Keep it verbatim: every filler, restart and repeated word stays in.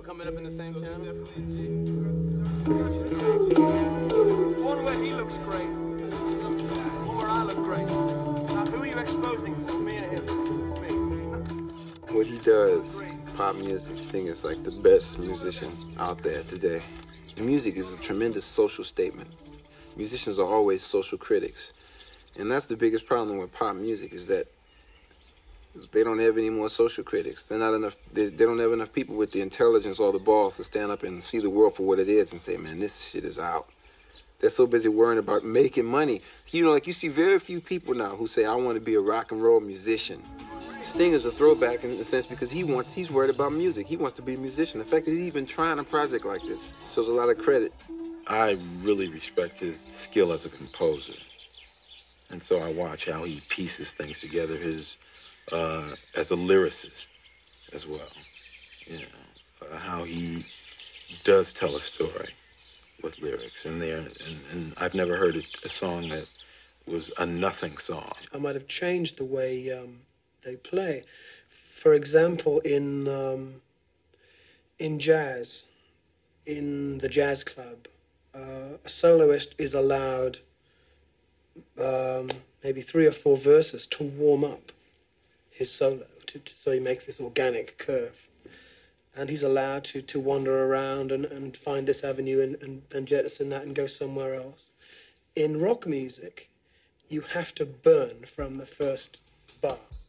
coming up in the same channel? One where he looks great, one where I look great. Now, who are you exposing for, me or him? Me. What he does, pop music, Sting is like the best musician out there today. Music is a tremendous social statement. Musicians are always social critics. And that's the biggest problem with pop music, is that they don't have any more social critics. They're not enough, they, they don't have enough people with the intelligence or the balls to stand up and see the world for what it is and say, man, this shit is out. They're so busy worrying about making money. You know, like you see very few people now who say, I want to be a rock and roll musician. Sting is a throwback in a sense because he wants, he's worried about music. He wants to be a musician. The fact that he's even trying a project like this shows a lot of credit. I really respect his skill as a composer. And so I watch how he pieces things together, his uh, as a lyricist as well. You know, uh, how he does tell a story with lyrics in there. And, and I've never heard a, a song that was a nothing song. I might have changed the way um, they play. For example, in um, in jazz, in the jazz club, uh, a soloist is allowed um, maybe three or four verses to warm up his solo, to, to, so he makes this organic curve. And he's allowed to, to wander around and, and find this avenue and, and, and jettison that and go somewhere else. In rock music, you have to burn from the first bar.